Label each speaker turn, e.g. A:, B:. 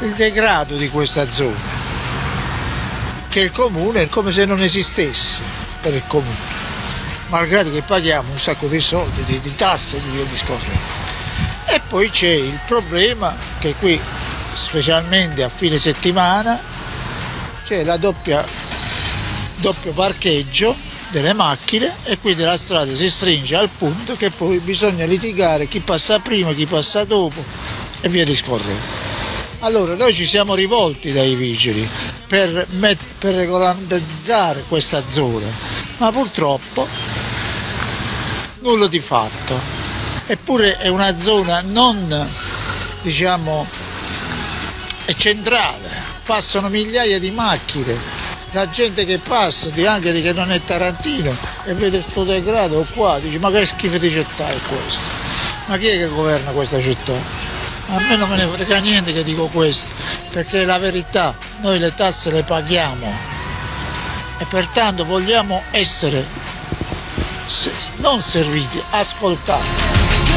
A: il degrado di questa zona, che il comune è come se non esistesse per il comune, malgrado che paghiamo un sacco di soldi, di tasse e di via discorrendo. E poi c'è il problema che qui, specialmente a fine settimana, c'è la doppio parcheggio delle macchine e quindi la strada si stringe al punto che poi bisogna litigare chi passa prima, chi passa dopo e via discorrendo. Allora noi ci siamo rivolti dai vigili per regolarizzare questa zona, ma purtroppo nulla di fatto. Eppure è una zona non, è centrale, passano migliaia di macchine, la gente che passa, anche di che non è tarantino, e vede sto degrado qua, dice ma che schifo di città è questa? Ma chi è che governa questa città? A me non me ne frega niente che dico questo, perché è la verità, noi le tasse le paghiamo e pertanto vogliamo essere non serviti, ascoltati.